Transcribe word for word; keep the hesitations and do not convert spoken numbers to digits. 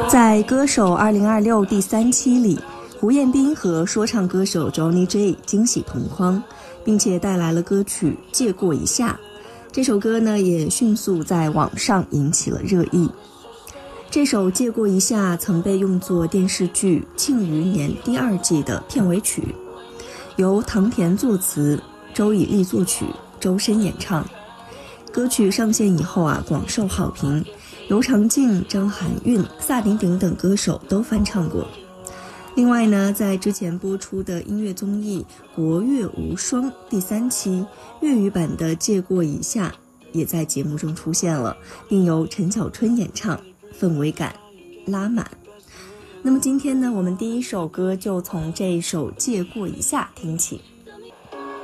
在歌手二零二六第三期里，胡彦斌和说唱歌手 Johnny J 惊喜同框，并且带来了歌曲《借过一下》。这首歌呢也迅速在网上引起了热议。这首《借过一下》曾被用作电视剧《庆余年》第二季的片尾曲，由唐田作词，周以丽作曲，周深演唱。歌曲上线以后啊，广受好评，尤长靖、张含韵、萨顶顶等歌手都翻唱过。另外呢，在之前播出的音乐综艺《国乐无双》第三期，粤语版的《借过一下》也在节目中出现了，并由陈小春演唱，氛围感拉满。那么今天呢，我们第一首歌就从这一首《借过一下》听起。